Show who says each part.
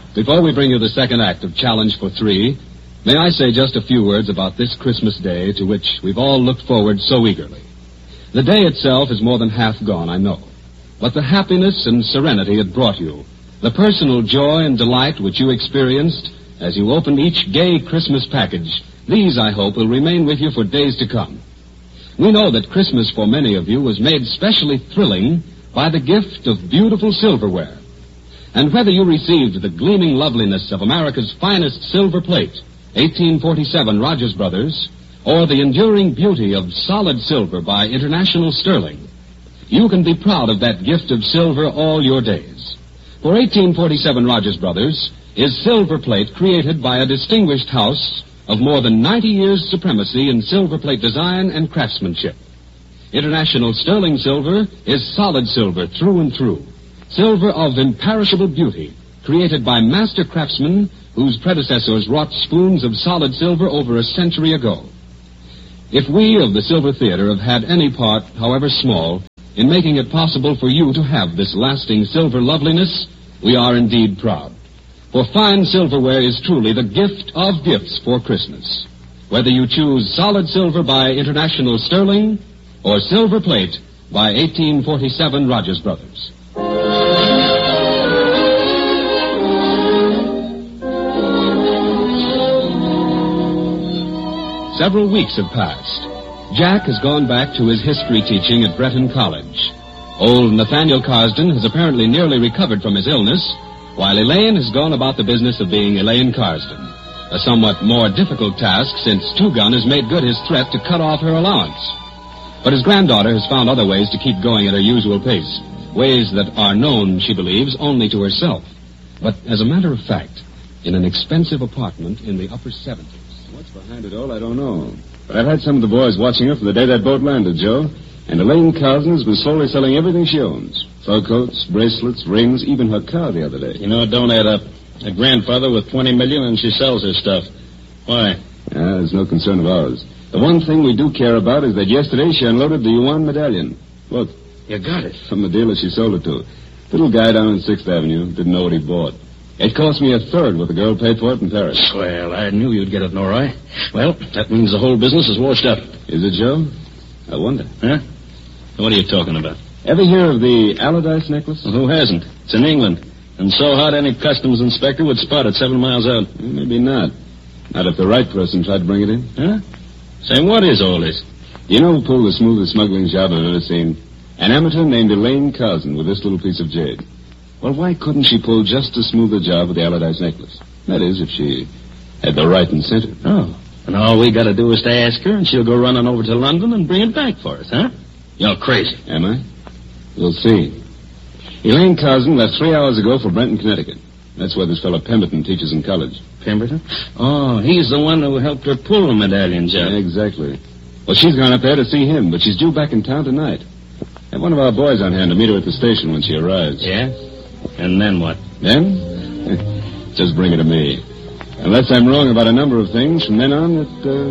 Speaker 1: Before we bring you the second act of Challenge for Three, may I say just a few words about this Christmas Day to which we've all looked forward so eagerly. The day itself is more than half gone, I know. But the happiness and serenity it brought you, the personal joy and delight which you experienced as you opened each gay Christmas package, these, I hope, will remain with you for days to come. We know that Christmas for many of you was made specially thrilling by the gift of beautiful silverware. And whether you received the gleaming loveliness of America's finest silver plate, 1847 Rogers Brothers, or the enduring beauty of solid silver by International Sterling, you can be proud of that gift of silver all your days. For 1847 Rogers Brothers is silver plate created by a distinguished house of more than 90 years' supremacy in silver plate design and craftsmanship. International Sterling Silver is solid silver through and through. Silver of imperishable beauty, created by master craftsmen whose predecessors wrought spoons of solid silver over a century ago. If we of the Silver Theater have had any part, however small, in making it possible for you to have this lasting silver loveliness, we are indeed proud. For fine silverware is truly the gift of gifts for Christmas. Whether you choose solid silver by International Sterling or silver plate by 1847 Rogers Brothers. Several weeks have passed. Jack has gone back to his history teaching at Breton College. Old Nathaniel Carsden has apparently nearly recovered from his illness, while Elaine has gone about the business of being Elaine Carsden, a somewhat more difficult task since Two Gun has made good his threat to cut off her allowance. But his granddaughter has found other ways to keep going at her usual pace, ways that are known, she believes, only to herself. But as a matter of fact, in an expensive apartment in the upper 70s.
Speaker 2: What's behind it all, I don't know. But I've had some of the boys watching her from the day that boat landed, Joe. And Elaine Carsden has been slowly selling everything she owns. Fur coats, bracelets, rings, even her car the other day.
Speaker 3: You know, it don't add up. A grandfather with $20 million and she sells her stuff. Why?
Speaker 2: It's no concern of ours. The one thing we do care about is that yesterday she unloaded the Yuan medallion. Look.
Speaker 3: You got it.
Speaker 2: From the dealer she sold it to. Little guy down on 6th Avenue. Didn't know what he bought. It cost me a third what the girl paid for it in Paris.
Speaker 3: Well, I knew you'd get it, Norrie. Well, that means the whole business is washed up.
Speaker 2: Is it, Joe? I wonder.
Speaker 3: Huh? What are you talking about?
Speaker 2: Ever hear of the Allardyce necklace?
Speaker 3: Well, who hasn't? It's in England. And so hot any customs inspector would spot it 7 miles out.
Speaker 2: Maybe not. Not if the right person tried to bring it in.
Speaker 3: Huh? Say, what is all this?
Speaker 2: You know who pulled the smoothest smuggling job I've ever seen? An amateur named Elaine Carsden with this little piece of jade. Well, why couldn't she pull just as smooth a job with the Allardyce necklace? That is, if she had the right incentive.
Speaker 3: Oh. And all we got to do is to ask her, and she'll go running over to London and bring it back for us, huh? You're crazy.
Speaker 2: Am I? We'll see. Elaine Carsden left 3 hours ago for Brenton, Connecticut. That's where this fellow Pemberton teaches in college.
Speaker 3: Pemberton? Oh, he's the one who helped her pull the medallion job.
Speaker 2: Yeah, exactly. Well, she's gone up there to see him, but she's due back in town tonight. Have one of our boys on hand to meet her at the station when she arrives.
Speaker 3: Yeah? And then what?
Speaker 2: Then? Just bring it to me. Unless I'm wrong about a number of things, from then on,